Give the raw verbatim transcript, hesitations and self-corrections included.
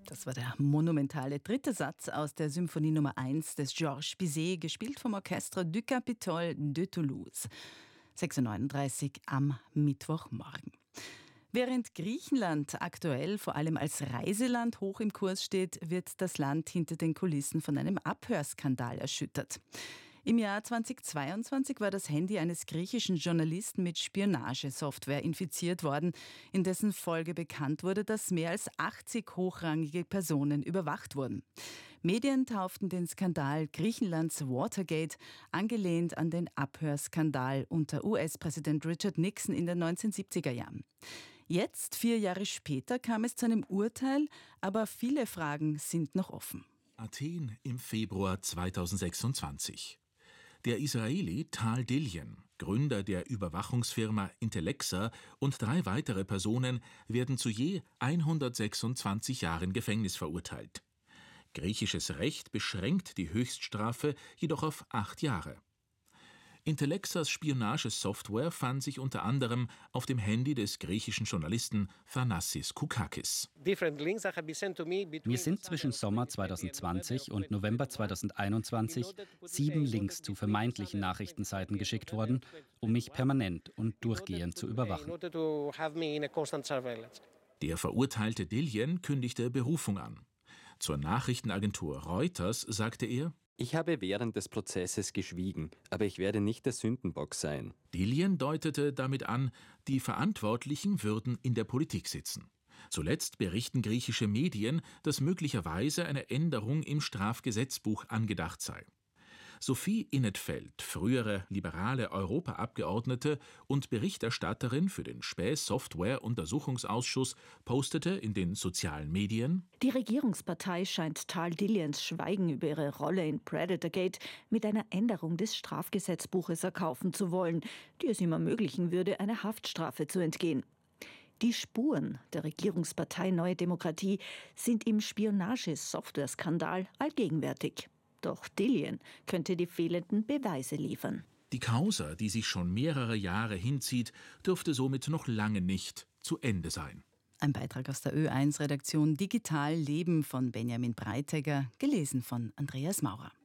Das war der monumentale dritte Satz aus der Symphonie Nummer eins des Georges Bizet, gespielt vom Orchestre du Capitole de Toulouse. sechs Uhr neununddreißig am Mittwochmorgen. Während Griechenland aktuell vor allem als Reiseland hoch im Kurs steht, wird das Land hinter den Kulissen von einem Abhörskandal erschüttert. Im Jahr zweitausendzweiundzwanzig war das Handy eines griechischen Journalisten mit Spionagesoftware infiziert worden, in dessen Folge bekannt wurde, dass mehr als achtzig hochrangige Personen überwacht wurden. Medien tauften den Skandal Griechenlands Watergate, angelehnt an den Abhörskandal unter U S-Präsident Richard Nixon in den neunzehnhundertsiebziger Jahren. Jetzt, vier Jahre später, kam es zu einem Urteil, aber viele Fragen sind noch offen. Athen im Februar zweitausendsechsundzwanzig. Der Israeli Tal Dillian, Gründer der Überwachungsfirma Intellexa, und drei weitere Personen werden zu je hundertsechsundzwanzig Jahren Gefängnis verurteilt. Griechisches Recht beschränkt die Höchststrafe jedoch auf acht Jahre. Intellexas Spionagesoftware fand sich unter anderem auf dem Handy des griechischen Journalisten Thanassis Koukakis. Mir sind zwischen Sommer zweitausendzwanzig und November zweitausendeinundzwanzig sieben Links zu vermeintlichen Nachrichtenseiten geschickt worden, um mich permanent und durchgehend zu überwachen. Der verurteilte Dillian kündigte Berufung an. Zur Nachrichtenagentur Reuters sagte er: Ich habe während des Prozesses geschwiegen, aber ich werde nicht der Sündenbock sein. Dillian deutete damit an, die Verantwortlichen würden in der Politik sitzen. Zuletzt berichten griechische Medien, dass möglicherweise eine Änderung im Strafgesetzbuch angedacht sei. Sophie Innetfeld, frühere liberale Europaabgeordnete und Berichterstatterin für den Späh-Software-Untersuchungsausschuss, postete in den sozialen Medien: Die Regierungspartei scheint Tal Dillians Schweigen über ihre Rolle in Predatorgate mit einer Änderung des Strafgesetzbuches erkaufen zu wollen, die es ihm ermöglichen würde, einer Haftstrafe zu entgehen. Die Spuren der Regierungspartei Neue Demokratie sind im Spionage-Software-Skandal allgegenwärtig. Doch Dillian könnte die fehlenden Beweise liefern. Die Causa, die sich schon mehrere Jahre hinzieht, dürfte somit noch lange nicht zu Ende sein. Ein Beitrag aus der Ö eins Redaktion Digital Leben von Benjamin Breitegger, gelesen von Andreas Maurer.